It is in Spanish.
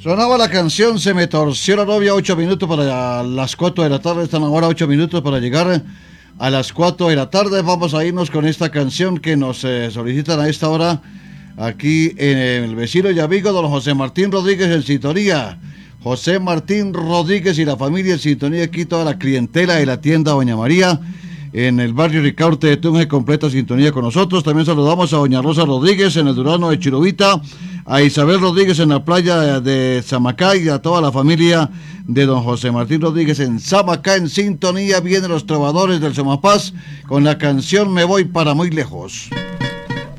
Sonaba la canción Se me torció la novia, 8 minutos para las 4 de la tarde. Están ahora 8 minutos para llegar a las 4 de la tarde. Vamos a irnos con esta canción que nos solicitan a esta hora aquí en el vecino y amigo don José Martín Rodríguez en sintonía. José Martín Rodríguez y la familia en sintonía, aquí toda la clientela de la tienda Doña María en el barrio Ricaurte de Tunja, completa sintonía con nosotros. También saludamos a doña Rosa Rodríguez en el Durano de Chirubita, a Isabel Rodríguez en la playa de Samacá y a toda la familia de don José Martín Rodríguez en Samacá en sintonía. Vienen los trovadores del Somapaz con la canción Me voy para muy lejos.